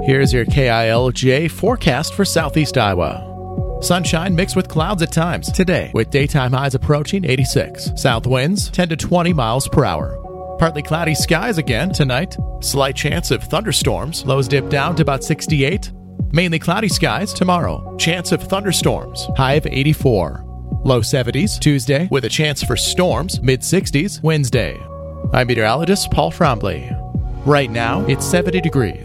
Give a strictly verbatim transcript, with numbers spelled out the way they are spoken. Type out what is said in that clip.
Here's your K I L J forecast for southeast Iowa. Sunshine mixed with clouds at times today, with daytime highs approaching eighty-six. South winds ten to twenty miles per hour. Partly cloudy skies again tonight. Slight chance of thunderstorms. Lows dip down to about sixty-eight. Mainly cloudy skies tomorrow. Chance of thunderstorms. High of eighty-four. Low seventies Tuesday with a chance for storms. Mid sixties Wednesday. I'm meteorologist Paul Trombley. Right now, it's seventy degrees.